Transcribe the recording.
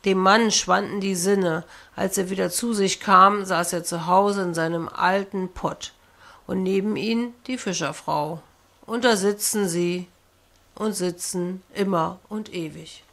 Dem Mann schwanden die Sinne. Als er wieder zu sich kam, saß er zu Hause in seinem alten Pott und neben ihm die Fischerfrau. Und da sitzen sie und sitzen immer und ewig.